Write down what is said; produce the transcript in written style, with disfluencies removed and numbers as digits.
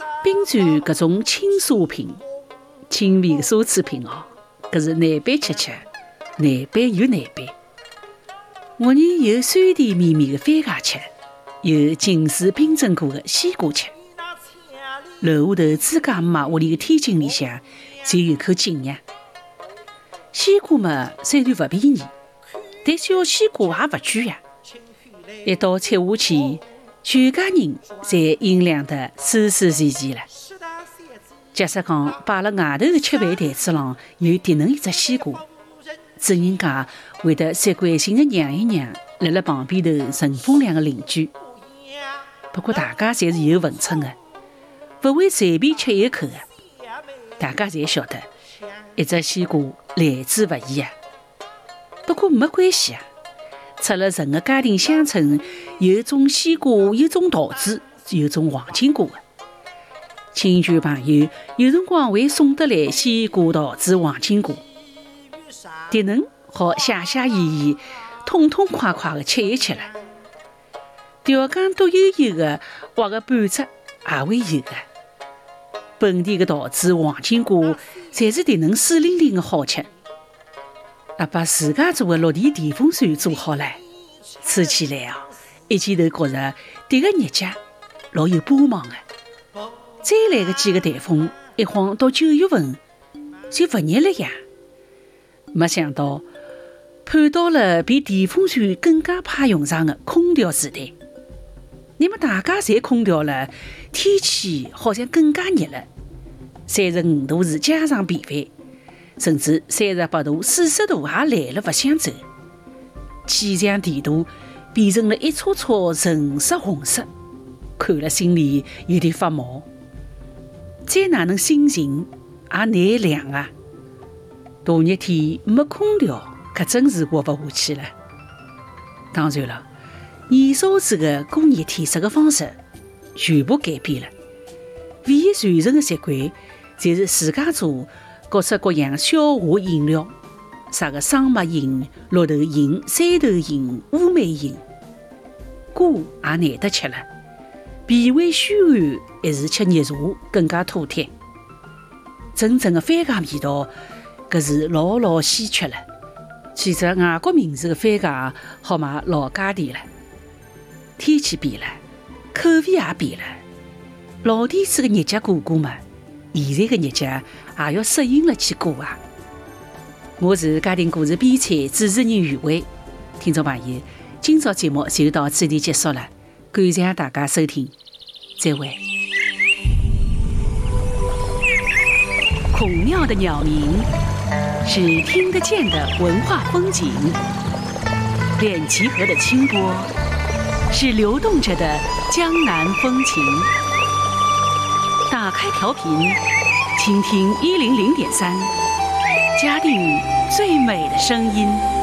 并传各种轻奢品、轻微的奢侈品哦，搿是难办吃吃，难办又难办。屋里有酸甜绵绵的番茄吃，有浸水冰镇过的西瓜吃。楼下头朱家妈屋里的天井里向就有口井呀。西瓜嘛，虽然勿便宜，但小西瓜也勿贵呀。一道吃下去，全家人侪饮凉得舒舒服服了。假使讲摆辣外头的吃饭台子上有迭能一只西瓜，主人家会得习惯性的让一让辣辣旁边头乘风凉的邻居。不过大家侪是有分寸的，勿会随便吃一口的。大家侪晓得，一只西瓜来之勿易啊。不过没关系啊，出了城的家庭乡村，有种西瓜，有种桃子，有种黄金瓜的。亲眷朋友有辰光会送得来西瓜、桃子、黄金瓜，迭能好写写意意，痛痛快快的吃一吃了。调羹独悠悠的挖个半只也会有的。本地的桃子、黄金瓜，侪是迭能水灵灵的好吃。把自家做的落地电风扇做好了，吹起来啊，一记头觉着迭个日脚老有帮忙的。再来个几个台风，一晃到9月份就勿热了呀。没想到盼到了比电风扇更加派用场的空调时代。那么大家侪空调了，天气好像更加热了。35度是家常便饭，甚至38度、40度也来了勿想走。气象地图变成了一撮撮橙色、红色，看了心里有点发毛。再哪能心情也难凉啊！大热天没空调，可真是活不下去了。当然了，燃烧子的过热天生活方式全部改变了，唯一传承的习惯就是自家做各式各样消化饮料，啥个桑麦饮、绿豆饮、山豆饮、乌梅饮，瓜也难得吃了。脾胃虚寒还是吃热茶更加妥帖。真正的番茄味道，搿是老稀缺了。取着外国名字的番茄好卖老价钿了。天气变了，口味也变了。老底子的日脚过过嘛，现在的日脚也要适应了去过啊。我是家庭故事编采主持人余伟。听众朋友，今朝节目就到这里结束了，感谢大家收听，再会。孔庙的鸟鸣是听得见的文化风景，滇齐河的清波是流动着的江南风情。打开调频，倾听100.3，嘉定最美的声音。